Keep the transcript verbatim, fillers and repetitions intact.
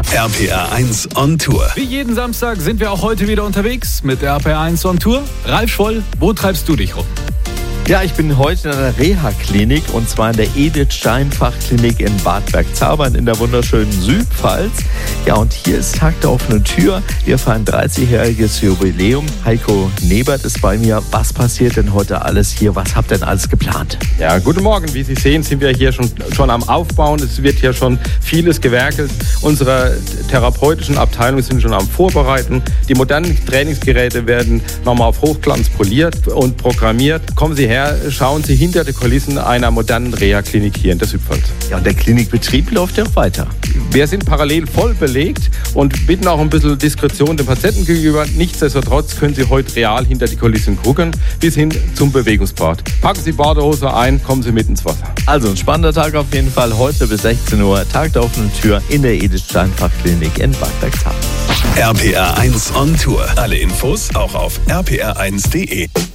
R P R eins on Tour. Wie jeden Samstag sind wir auch heute wieder unterwegs mit R P R eins on Tour. Ralf Schwoll, wo treibst du dich rum? Ja, ich bin heute in einer Reha-Klinik und zwar in der Edith-Stein-Fachklinik in Bad Bergzabern in der wunderschönen Südpfalz. Ja, und hier ist Tag der offenen Tür. Wir feiern dreißigjähriges Jubiläum. Heiko Nebert ist bei mir. Was passiert denn heute alles hier? Was habt ihr denn alles geplant? Ja, guten Morgen. Wie Sie sehen, sind wir hier schon, schon am Aufbauen. Es wird hier schon vieles gewerkelt. Unsere therapeutischen Abteilungen sind schon am Vorbereiten. Die modernen Trainingsgeräte werden nochmal auf Hochglanz poliert und programmiert. Kommen Sie her, schauen Sie hinter die Kulissen einer modernen Reha-Klinik hier in der Südpfalz. Ja, und der Klinikbetrieb läuft ja auch weiter. Wir sind parallel voll belegt und bitten auch ein bisschen Diskretion den Patienten gegenüber. Nichtsdestotrotz können Sie heute real hinter die Kulissen gucken, bis hin zum Bewegungspart. Packen Sie Badehose ein, kommen Sie mit ins Wasser. Also ein spannender Tag auf jeden Fall. Heute bis sechzehn Uhr, Tag der offenen Tür in der Edith-Stein-Fachklinik in Bad Bergzabern. R P R eins on Tour. Alle Infos auch auf r p r eins punkt d e.